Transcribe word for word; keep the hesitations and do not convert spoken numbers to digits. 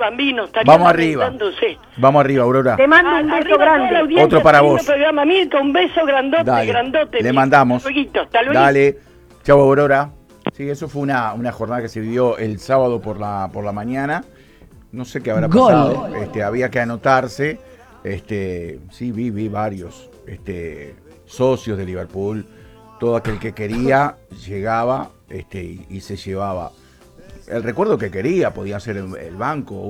Bambino, estaría Vamos arriba. lamentándose. Vamos arriba, Aurora. Te mando Ah, un beso arriba toda la grande. audiencia, Otro para lindo vos. programa, Mirka, un beso grandote, Dale, grandote. le Mirka. mandamos. Hasta luego, hasta luego. Dale. Chau, Aurora. Sí, eso fue una, una jornada que se vivió el sábado por la, por la mañana. No sé qué habrá Gol. pasado. Este, había que anotarse. Este, sí, vi, vi varios este, socios de Liverpool. Todo aquel que quería llegaba este, y, y se llevaba. El recuerdo que quería podía ser el, el banco.